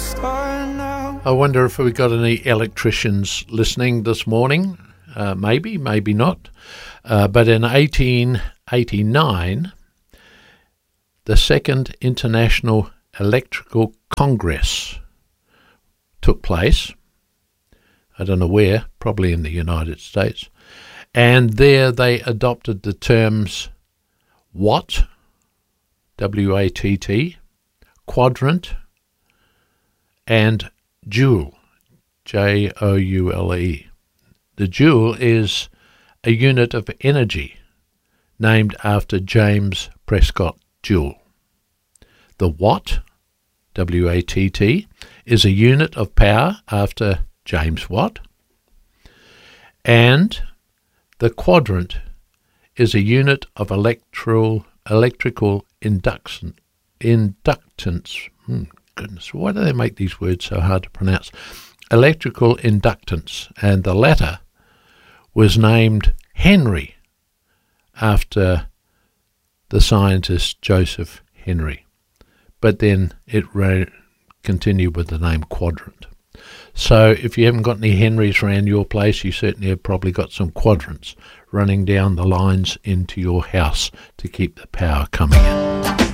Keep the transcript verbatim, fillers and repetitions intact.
I wonder if we got any electricians listening this morning. Uh, maybe, maybe not. Uh, but in eighteen eighty-nine, the Second International Electrical Congress took place. I don't know where, probably in the United States. And there they adopted the terms watt, W A T T, quadrant, and joule, J O U L E. The joule is a unit of energy named after James Prescott Joule. The watt, W A T T, is a unit of power after James Watt. And the quadrant is a unit of electrical electrical induction, inductance. Hmm, goodness, why do they make these words so hard to pronounce? Electrical inductance, and the latter was named Henry after the scientist Joseph Henry. But then it ra- continued with the name quadrant. So if you haven't got any Henrys around your place, you certainly have probably got some quadrants running down the lines into your house to keep the power coming in.